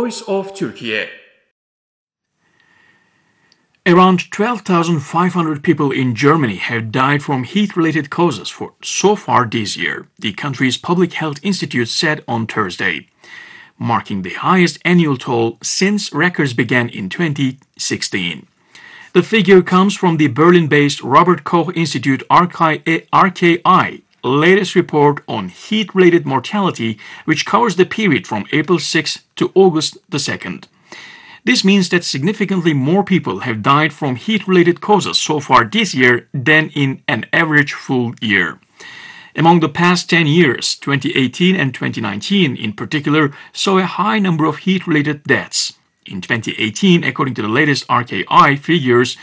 Voice of Turkey. Around 12,500 people in Germany have died from heat-related causes so far this year, the country's Public Health Institute said on Thursday, marking the highest annual toll since records began in 2016. The figure comes from the Berlin-based Robert Koch Institute RKI latest report on heat-related mortality, which covers the period from April 6 to August 2nd. This means that significantly more people have died from heat-related causes so far this year than in an average full year. Among the past 10 years, 2018 and 2019 in particular saw a high number of heat-related deaths. In 2018, according to the latest RKI figures,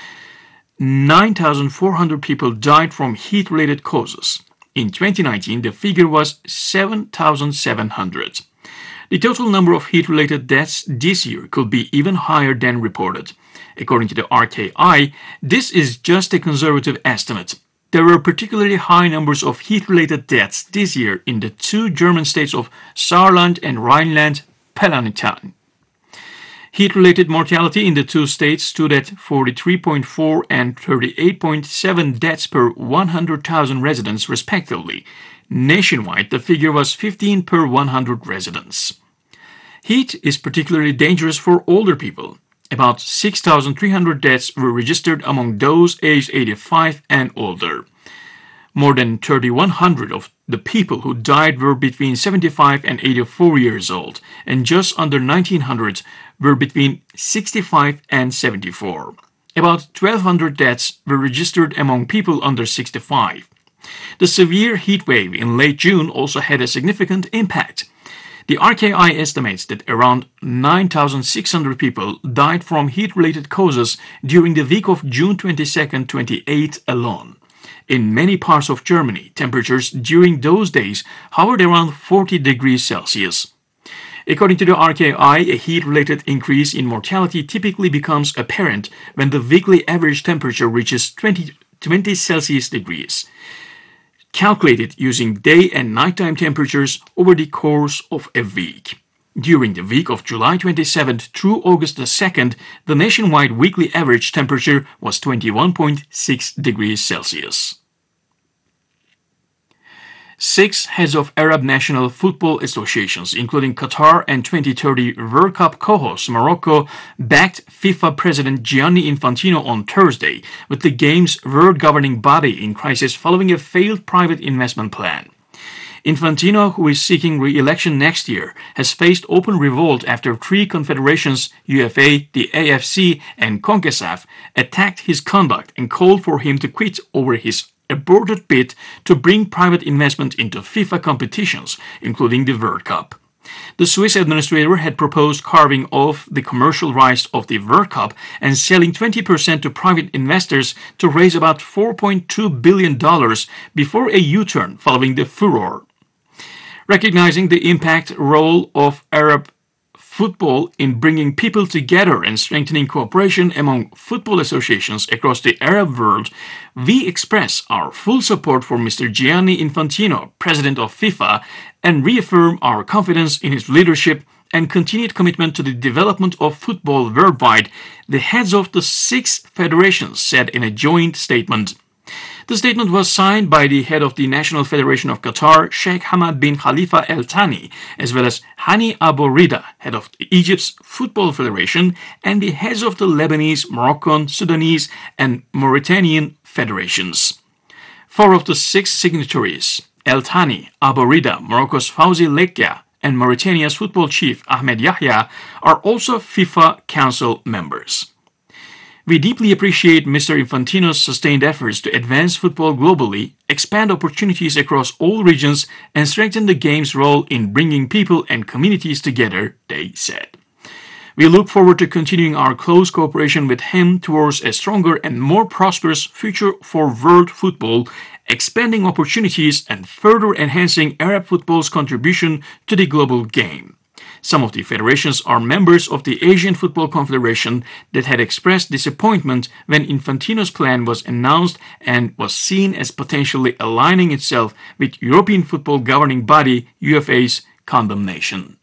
9,400 people died from heat-related causes. In 2019, the figure was 7,700. The total number of heat-related deaths this year could be even higher than reported. According to the RKI, this is just a conservative estimate. There were particularly high numbers of heat-related deaths this year in the two German states of Saarland and Rhineland-Palatinate. Heat-related mortality in the two states stood at 43.4 and 38.7 deaths per 100,000 residents respectively. Nationwide, the figure was 15 per 100 residents. Heat is particularly dangerous for older people. About 6,300 deaths were registered among those aged 85 and older. More than 3,100 of the people who died were between 75 and 84 years old, and just under 1,900 were between 65 and 74. About 1,200 deaths were registered among people under 65. The severe heat wave in late June also had a significant impact. The RKI estimates that around 9,600 people died from heat-related causes during the week of June 22-28 alone. In many parts of Germany, temperatures during those days hovered around 40 degrees Celsius. According to the RKI, a heat-related increase in mortality typically becomes apparent when the weekly average temperature reaches 20 Celsius degrees, calculated using day and nighttime temperatures over the course of a week. During the week of July 27th through August 2nd, the nationwide weekly average temperature was 21.6 degrees Celsius. 6 heads of Arab national football associations, including Qatar and 2030 World Cup co-host Morocco, backed FIFA President Gianni Infantino on Thursday, with the game's world governing body in crisis following a failed private investment plan. Infantino, who is seeking re-election next year, has faced open revolt after three confederations, UEFA, the AFC, and CONCACAF, attacked his conduct and called for him to quit over his aborted bid to bring private investment into FIFA competitions, including the World Cup. The Swiss administrator had proposed carving off the commercial rights of the World Cup and selling 20% to private investors to raise about $4.2 billion before a U-turn following the furor. Recognizing the impact role of Arab football in bringing people together and strengthening cooperation among football associations across the Arab world, we express our full support for Mr. Gianni Infantino, President of FIFA, and reaffirm our confidence in his leadership and continued commitment to the development of football worldwide, the heads of the 6 federations said in a joint statement. The statement was signed by the head of the National Federation of Qatar, Sheikh Hamad bin Khalifa Al Thani, as well as Hani Abu Rida, head of Egypt's Football Federation, and the heads of the Lebanese, Moroccan, Sudanese, and Mauritanian federations. 4 of the 6 signatories, Al Thani, Abu Rida, Morocco's Fawzi Lekja, and Mauritania's football chief Ahmed Yahya, are also FIFA Council members. We deeply appreciate Mr. Infantino's sustained efforts to advance football globally, expand opportunities across all regions, and strengthen the game's role in bringing people and communities together, they said. We look forward to continuing our close cooperation with him towards a stronger and more prosperous future for world football, expanding opportunities and further enhancing Arab football's contribution to the global game. Some of the federations are members of the Asian Football Confederation that had expressed disappointment when Infantino's plan was announced and was seen as potentially aligning itself with European football governing body UEFA's condemnation.